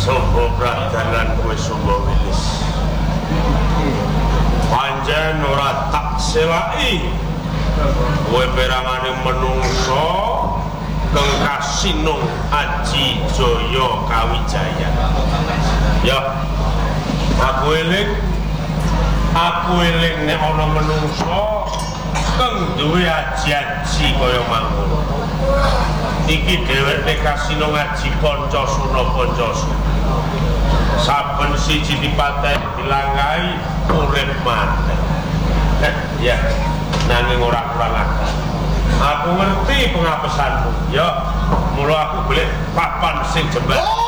Sopo pradanan kowe Sumba Wilis. Pancen ora tak selaki. Kowe perangane menungso kang kasinung Aji Jaya Kawijaya. Ya. Aku eling nek ana menungso kang duwe aji-aji kaya mangkono. Iki dheweke kasinung Aji Pancasuna. Saben siji dipateni dilangkai urip mati. Ya, nanging ora kurang ajar. Aku ngerti pengapesanmu, ya. Mula aku golek papan sing jembar.